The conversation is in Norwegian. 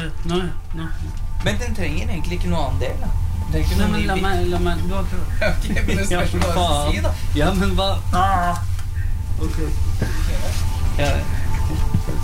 Nå. Men den trenger egentlig ikke noe annen del, da. Det er ikke noe Nei, men la meg, du har prøvd. Ok, men det spørs hva du si, da. Ja, men hva? Ok. Ja.